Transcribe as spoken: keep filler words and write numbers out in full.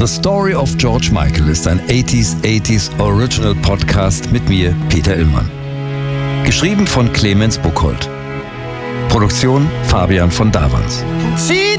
The Story of George Michael ist ein achtziger achtziger Original Podcast mit mir, Peter Illmann. Geschrieben von Clemens Buchholz. Produktion Fabian von Davans. She